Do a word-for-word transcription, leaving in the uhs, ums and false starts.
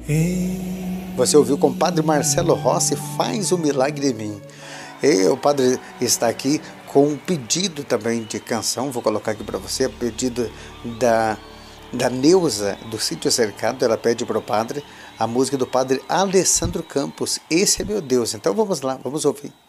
Você ouviu com o Padre Marcelo Rossi, Faz o Milagre em Mim. E o padre está aqui com um pedido também de canção, vou colocar aqui para você, pedido da, da Neuza, do Sítio Cercado. Ela pede para o padre a música do padre Alessandro Campos, Esse é Meu Deus. Então vamos lá, vamos ouvir.